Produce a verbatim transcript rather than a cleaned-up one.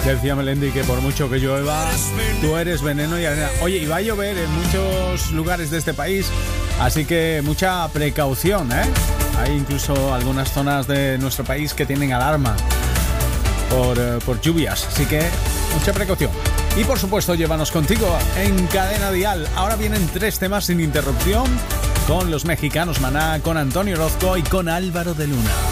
Decía Melendi que por mucho que llueva, tú eres veneno y arena. Oye, y va a llover en muchos lugares de este país, así que mucha precaución, ¿eh? Hay incluso algunas zonas de nuestro país que tienen alarma por, uh, por lluvias, así que mucha precaución. Y por supuesto, llévanos contigo en Cadena Dial. Ahora vienen tres temas sin interrupción con los mexicanos Maná, con Antonio Orozco y con Álvaro de Luna.